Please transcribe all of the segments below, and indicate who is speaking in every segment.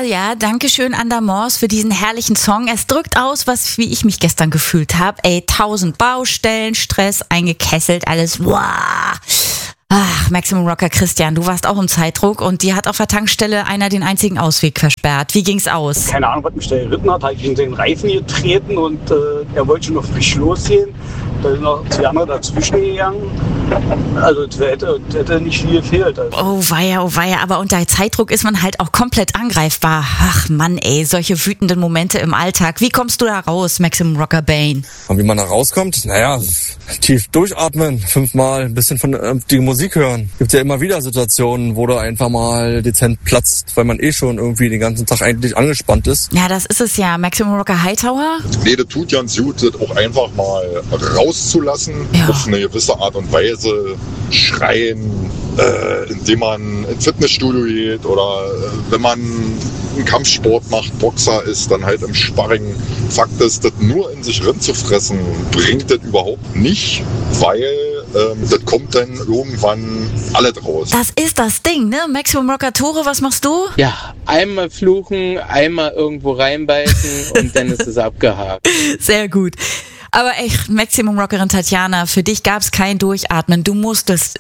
Speaker 1: Ja, danke schön Andermors für diesen herrlichen Song. Es drückt aus, wie ich mich gestern gefühlt habe. 1000 Baustellen, Stress, eingekesselt, alles. Wow. Ach, Maximum Rocker Christian, du warst auch im Zeitdruck und dir hat auf der Tankstelle einer den einzigen Ausweg versperrt. Wie ging's aus?
Speaker 2: Keine Ahnung, was mich da geritten hat. Hat gegen den Reifen getreten und er wollte schon noch frisch losgehen. Da sind noch 2 andere dazwischen gegangen. Also das hätte nicht viel gefehlt. Also.
Speaker 1: Oh weia, aber unter Zeitdruck ist man halt auch komplett angreifbar. Ach Mann, solche wütenden Momente im Alltag. Wie kommst du da raus, Maximum Rocker Bane?
Speaker 3: Und wie man da rauskommt? Naja, tief durchatmen, 5-mal ein bisschen vernünftige Musik hören. Gibt ja immer wieder Situationen, wo du einfach mal dezent platzt, weil man schon irgendwie den ganzen Tag eigentlich angespannt ist.
Speaker 1: Ja, das ist es ja. Maximum Rocker Hightower?
Speaker 4: Nee, das tut ganz gut, das auch einfach mal rauszulassen, auf eine gewisse Art und Weise schreien, indem man ins Fitnessstudio geht oder wenn man einen Kampfsport macht, Boxer ist, dann halt im Sparring. Fakt ist, das nur in sich reinzufressen, bringt das überhaupt nicht, weil das kommt dann irgendwann alle draus.
Speaker 1: Das ist das Ding, ne? Maximum Rocker Tore, was machst du?
Speaker 5: Ja, einmal fluchen, einmal irgendwo reinbeißen und dann ist es abgehakt.
Speaker 1: Sehr gut. Aber echt, Maximum Rockerin Tatjana, für dich gab's kein Durchatmen. Du musstest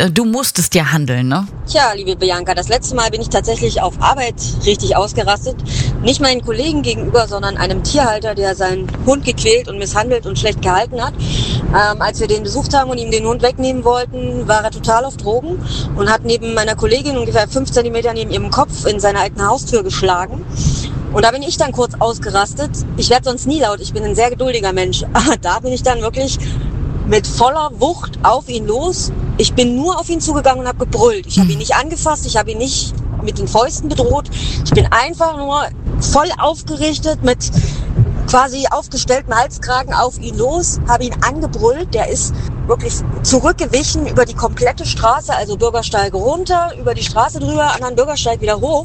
Speaker 1: ja handeln, ne?
Speaker 6: Tja, liebe Bianca, das letzte Mal bin ich tatsächlich auf Arbeit richtig ausgerastet. Nicht meinen Kollegen gegenüber, sondern einem Tierhalter, der seinen Hund gequält und misshandelt und schlecht gehalten hat. Als wir den besucht haben und ihm den Hund wegnehmen wollten, war er total auf Drogen und hat neben meiner Kollegin ungefähr 5 Zentimeter neben ihrem Kopf in seiner alten Haustür geschlagen. Und da bin ich dann kurz ausgerastet. Ich werde sonst nie laut, ich bin ein sehr geduldiger Mensch. Aber da bin ich dann wirklich mit voller Wucht auf ihn los. Ich bin nur auf ihn zugegangen und habe gebrüllt. Ich habe ihn nicht angefasst, ich habe ihn nicht mit den Fäusten bedroht. Ich bin einfach nur voll aufgerichtet mit quasi aufgestelltem Halskragen auf ihn los, habe ihn angebrüllt. Der ist wirklich zurückgewichen über die komplette Straße, also Bürgersteig runter, über die Straße drüber, anderen Bürgersteig wieder hoch.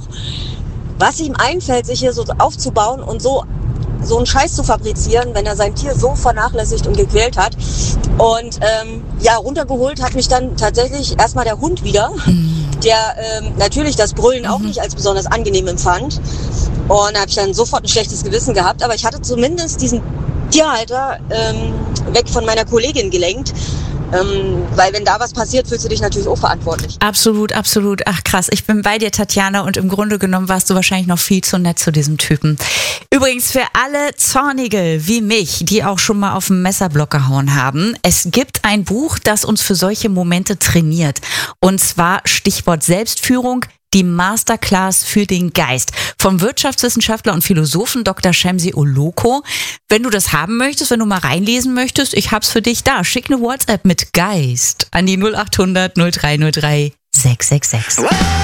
Speaker 6: Was ihm einfällt, sich hier so aufzubauen und so einen Scheiß zu fabrizieren, wenn er sein Tier so vernachlässigt und gequält hat. Und runtergeholt hat mich dann tatsächlich erstmal der Hund wieder, der natürlich das Brüllen auch nicht als besonders angenehm empfand. Und da habe ich dann sofort ein schlechtes Gewissen gehabt. Aber ich hatte zumindest diesen Tierhalter weg von meiner Kollegin gelenkt. Weil wenn da was passiert, fühlst du dich natürlich auch verantwortlich.
Speaker 1: Absolut. Ach krass, ich bin bei dir, Tatjana, und im Grunde genommen warst du wahrscheinlich noch viel zu nett zu diesem Typen. Übrigens für alle Zornige wie mich, die auch schon mal auf den Messerblock gehauen haben, es gibt ein Buch, das uns für solche Momente trainiert. Und zwar Stichwort Selbstführung, die Masterclass für den Geist vom Wirtschaftswissenschaftler und Philosophen Dr. Shamsi Oloko. Wenn du das haben möchtest, wenn du mal reinlesen möchtest, ich hab's für dich da. Schick eine WhatsApp mit Geist an die 0800 0303 666.